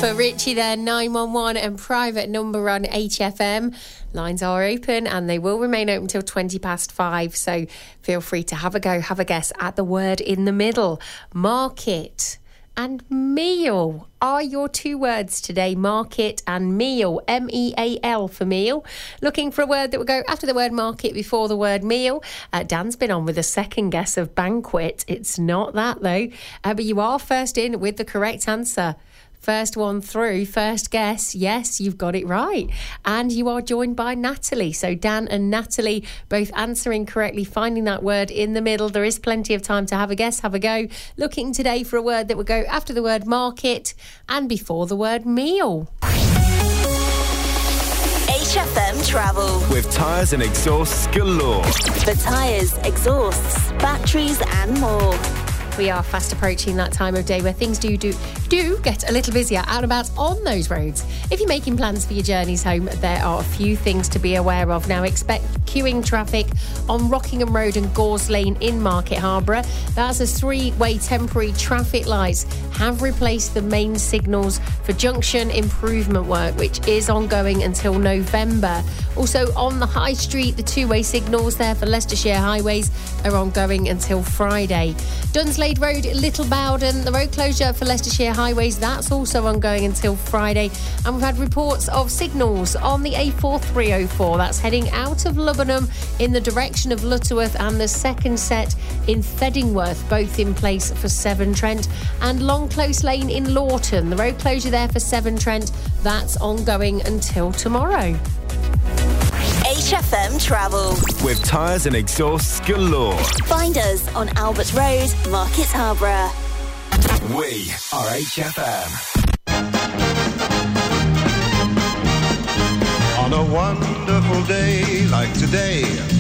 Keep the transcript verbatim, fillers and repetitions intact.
For Richie there, nine one one and private number on H F M. Lines are open and they will remain open till twenty past five. So feel free to have a go, have a guess at the word in the middle. Market and meal are your two words today. Market and meal. M E A L for meal. Looking for a word that will go after the word market, before the word meal. Uh, Dan's been on with a second guess of banquet. It's not that though. Uh, but you are first in with the correct answer. First one through, first guess, yes, you've got it right. And you are joined by Natalie. So Dan and Natalie both answering correctly, finding that word in the middle. There is plenty of time to have a guess, have a go. Looking today for a word that will go after the word market and before the word meal. H F M Travel. With tyres and exhausts galore. For tyres, exhausts, batteries and more. We are fast approaching that time of day where things do do do get a little busier out and about on those roads. If you're making plans for your journeys home, there are a few things to be aware of. Now, expect queuing traffic on Rockingham Road and Gores Lane in Market Harborough. That's as three-way temporary traffic lights have replaced the main signals for junction improvement work, which is ongoing until November. Also, on the High Street, the two-way signals there for Leicestershire highways are ongoing until Friday. Dunslade Road, Little Bowden, the road closure for Leicestershire highways, that's also ongoing until Friday. And we've had reports of signals on the A four three oh four. That's heading out of Lubbenham in the direction of Lutterworth, and the second set in Feddingworth, both in place for Severn Trent. And Long Close Lane in Lawton, the road closure there for Severn Trent, that's ongoing until tomorrow. H F M Travel. With tyres and exhausts galore. Find us on Albert Road, Market Harborough. We are H F M. On a wonderful day like today,